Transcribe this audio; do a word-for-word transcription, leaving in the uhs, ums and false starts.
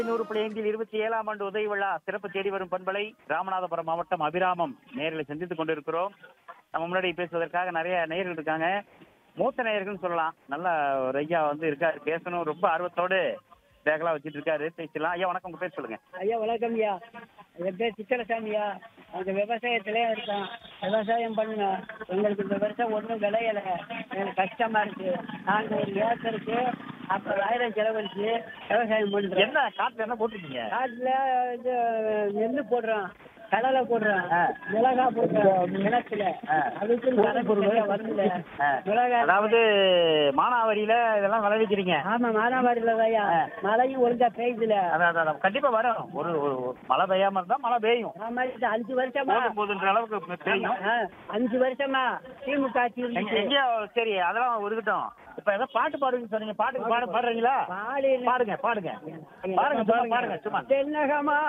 நூறு புள்ளி ஐந்தில் இருபத்தி ஏழாம் ஆண்டு உதய விழா சிறப்பு தேடி வரும் பண்பலை ராமநாதபுரம் மாவட்டம் அபிராமம் நேர்களை சந்தித்துக் கொண்டிருக்கிறோம். நம்ம முன்னாடி பேசுவதற்காக நிறைய நேயர்கள் இருக்காங்க. மூத்த நேயர்கள் சொல்லலாம். நல்ல ஒரு ஐயா வந்து இருக்காரு, பேசணும் ரொம்ப ஆர்வத்தோடு பேக்கெல்லாம் வச்சுட்டு இருக்காரு. பேசலாம். ஐயா வணக்கம், உங்க பேர் சொல்லுங்க. ஐயா வணக்கம் ஐயா. என் பேர் சிக்கலசாமியா. அந்த விவசாயத்திலே இருக்கோம். விவசாயம் பண்ணுங்க. எங்களுக்கு இந்த வருஷம் ஒன்றும் விளையலை. எனக்கு கஷ்டமா இருக்கு. நாங்கள் ஒரு ஏக்கருக்கு ஐம்பதாயிரம் செலவழிச்சு விவசாயம் பண்ணுறோம். என்ன காட்டுல என்ன போட்டிருக்கீங்க? காட்டில் இது நெல் போடுறோம், கடலை போடுறோம், மிளகா போடுறோம் கிணத்துல. அதுக்கு வரல மிளகாய். அதாவது மானாவாரியில இதெல்லாம் விளைவிக்கிறீங்க? ஆமா, மானாவாரியில தான்யா. மழையும் ஒழுங்கா பெய்யுதுல. அதான் அதான் கண்டிப்பா வரும். ஒரு ஒரு மழை பெய்யாம இருந்தா மழை பெய்யும். ஆமா, இது அஞ்சு வருஷமா போதும் போதுன்ற அளவுக்கு பெய்யும். ஆ, அஞ்சு வருஷமா திமுக ஆட்சி இருந்துச்சு. எங்கேயோ சரி, அதெல்லாம் இருக்கட்டும். இப்ப ஏதோ பாட்டு பாடுவீங்க சொன்னீங்க. பாட்டுக்கு பாட பாடுறீங்களா? பாடு பாடுங்க பாடுங்க பாடுங்க சும்மா பாடுங்க சும்மா. தென்னகமா